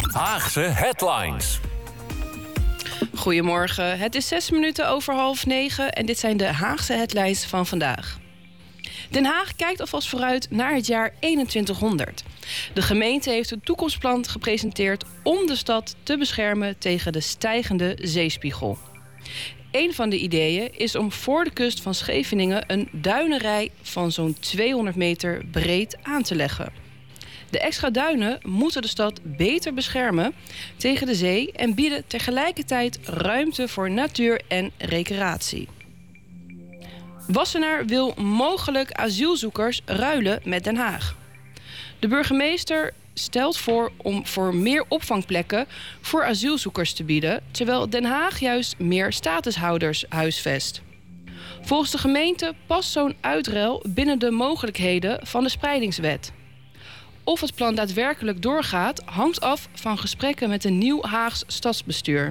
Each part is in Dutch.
Haagse Headlines. Goedemorgen, het is 6 minuten over 8:30 en dit zijn de Haagse headlines van vandaag. Den Haag kijkt alvast vooruit naar het jaar 2100. De gemeente heeft een toekomstplan gepresenteerd om de stad te beschermen tegen de stijgende zeespiegel. Een van de ideeën is om voor de kust van Scheveningen een duinenrij van zo'n 200 meter breed aan te leggen. De extra duinen moeten de stad beter beschermen tegen de zee en bieden tegelijkertijd ruimte voor natuur en recreatie. Wassenaar wil mogelijk asielzoekers ruilen met Den Haag. De burgemeester stelt voor om voor meer opvangplekken voor asielzoekers te bieden, terwijl Den Haag juist meer statushouders huisvest. Volgens de gemeente past zo'n uitruil binnen de mogelijkheden van de spreidingswet. Of het plan daadwerkelijk doorgaat, hangt af van gesprekken met een nieuw Haags stadsbestuur.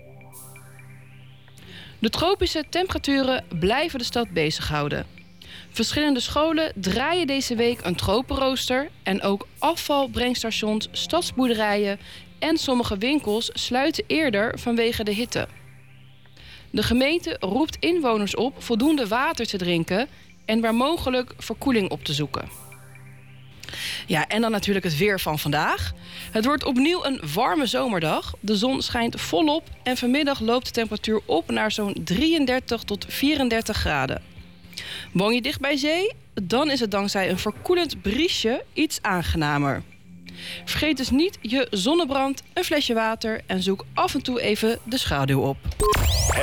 De tropische temperaturen blijven de stad bezighouden. Verschillende scholen draaien deze week een tropenrooster en ook afvalbrengstations, stadsboerderijen en sommige winkels sluiten eerder vanwege de hitte. De gemeente roept inwoners op voldoende water te drinken en waar mogelijk verkoeling op te zoeken. Ja, en dan natuurlijk het weer van vandaag. Het wordt opnieuw een warme zomerdag. De zon schijnt volop en vanmiddag loopt de temperatuur op naar zo'n 33 tot 34 graden. Woon je dicht bij zee? Dan is het dankzij een verkoelend briesje iets aangenamer. Vergeet dus niet je zonnebrand, een flesje water en zoek af en toe even de schaduw op.